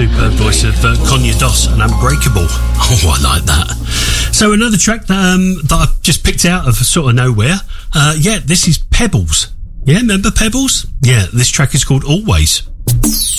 superb voice of Konya Doss and Unbreakable. Oh, I like that. So another track that I've just picked out of sort of nowhere. This is Pebbles. Yeah, remember Pebbles? Yeah, this track is called Always.